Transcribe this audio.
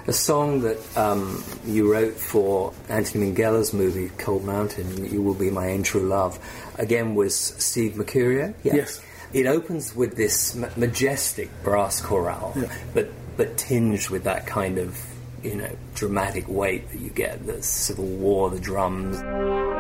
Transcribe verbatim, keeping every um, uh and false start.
a song that um, you wrote for Anthony Minghella's movie Cold Mountain, You Will Be My Ain True Love, again was Steve Mercurio. Yeah. Yes. It opens with this ma- majestic brass chorale, Yeah. but but tinged with that kind of, you know, dramatic weight that you get, the Civil War, the drums.